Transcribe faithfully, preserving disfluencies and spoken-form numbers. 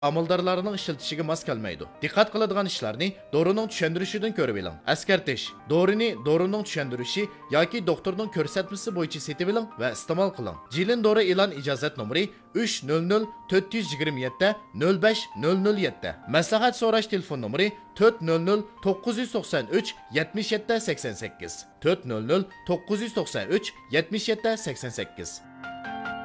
amaldorlarning ishlatishiga mos kelmaydi. Diqqat qiladigan ishlarni dorining tushuntirishidan ko'rib oling. Eskartish: dorini dorining tushuntirishi yoki doktorning ko'rsatmasi bo'yicha setib oling va iste'mol qiling. Jilin dori e'lon ijozat nomeri uch nol nol to'rt yuz yigirma yetti nol besh nol nol yetti. Maslahat so'rash telefon nomeri to'rt nol nol to'qqiz yuz to'qson uch yetmish yetti sakson sakkiz. to'rt nol nol to'qqiz yuz to'qson uch yetmish yetti sakson sakkiz.